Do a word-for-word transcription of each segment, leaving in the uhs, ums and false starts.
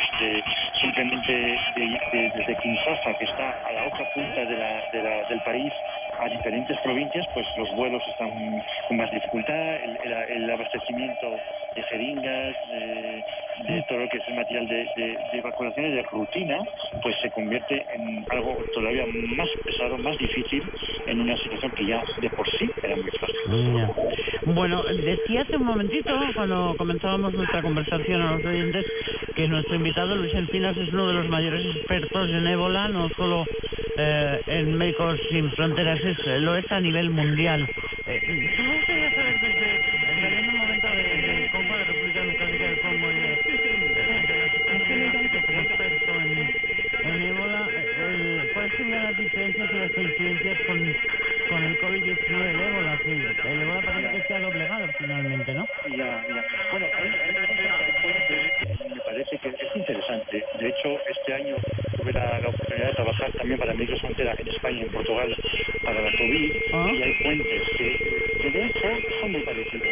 de, simplemente de, de, desde Kinshasa, que está a la otra punta de la, de la, del país, a diferentes provincias, pues los vuelos están con más dificultad, el, el, el abastecimiento de jeringas, de, de todo lo que es el material de, de, de evacuaciones de rutina, pues se convierte en algo todavía más pesado, más difícil, en una situación que ya de por sí era muy fácil. Ya. Bueno, decía hace un momentito, cuando comenzábamos nuestra conversación a los oyentes, que nuestro invitado Luis Encinas es uno de los mayores expertos en ébola, no solo eh, en Médicos Sin Fronteras, es, lo es a nivel mundial. Eh, ¿Tú me gustaría saber, desde, saliendo un momento de, de Congo, de República Democrática del Congo y de, de la situación como experto en, en ébola, eh, cuáles serían las diferencias y las coincidencias con, con el COVID diecinueve, el ébola? Que el ébola parece que se ha doblegado finalmente, ¿no? Ya, ya. Bueno, hay, hay cosas, me parece que es interesante. De hecho, este año tuve la, la oportunidad de trabajar también para Médicos Sin Fronteras en España y en Portugal para la COVID, ¿Ah? y hay puentes que, que de hecho son muy parecidos.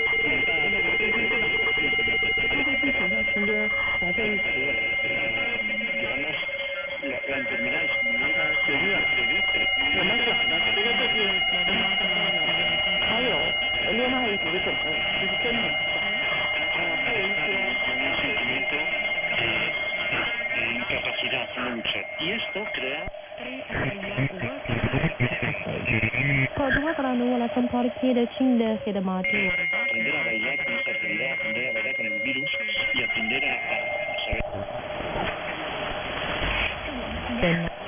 Digamos, la, la enfermedad es muy segura, un sentimiento de, de, de incapacidad no luchar. Y esto crea aprender a bailar con esta realidad, aprender a bailar con el virus y aprender a, a saber.